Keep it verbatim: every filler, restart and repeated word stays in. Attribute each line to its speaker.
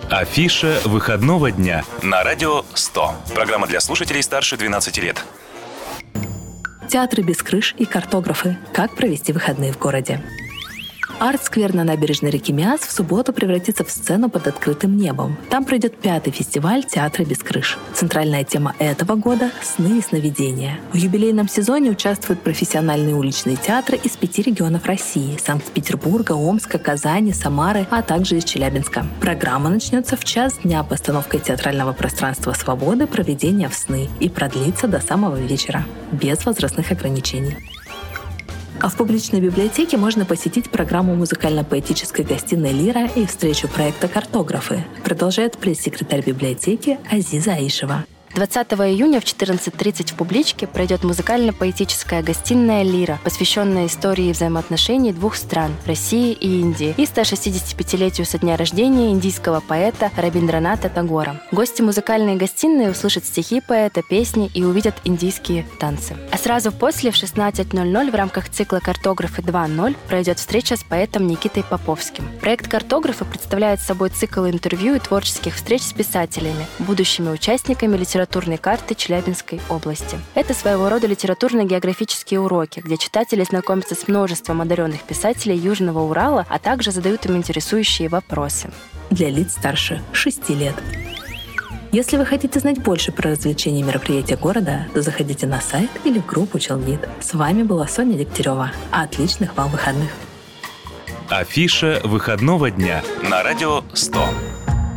Speaker 1: Афиша выходного дня на радио сто. Программа для слушателей старше двенадцати лет.
Speaker 2: Театры без крыш и картографы. Как провести выходные в городе? Арт-сквер на набережной реки Миас в субботу превратится в сцену под открытым небом. Там пройдет пятый фестиваль «Театры без крыш». Центральная тема этого года – сны и сновидения. В юбилейном сезоне участвуют профессиональные уличные театры из пяти регионов России – Санкт-Петербурга, Омска, Казани, Самары, а также из Челябинска. Программа начнется в час дня постановкой театрального пространства «Свободы. Проведение в сны» и продлится до самого вечера, без возрастных ограничений. А в публичной библиотеке можно посетить программу музыкально-поэтической гостиной «Лира» и встречу проекта «Картографы», продолжает пресс-секретарь библиотеки Азиза Аишева.
Speaker 3: двадцатого июня в четырнадцать тридцать в Публичке пройдет музыкально-поэтическая гостиная «Лира», посвященная истории взаимоотношений двух стран – России и Индии, и ста шестидесятипятилетию со дня рождения индийского поэта Рабиндраната Тагора. Гости музыкальной гостиной услышат стихи поэта, песни и увидят индийские танцы. А сразу после в шестнадцать ноль ноль в рамках цикла «Картографы два ноль» пройдет встреча с поэтом Никитой Поповским. Проект «Картографы» представляет собой цикл интервью и творческих встреч с писателями, будущими участниками литературы литературной карты Челябинской области. Это своего рода литературно-географические уроки, где читатели знакомятся с множеством одаренных писателей Южного Урала, а также задают им интересующие вопросы.
Speaker 2: Для лиц старше шести лет. Если вы хотите знать больше про развлечения и мероприятия города, то заходите на сайт или в группу Челгит. С вами была Соня Дегтярева. Отличных вам выходных!
Speaker 1: Афиша выходного дня на радио сто.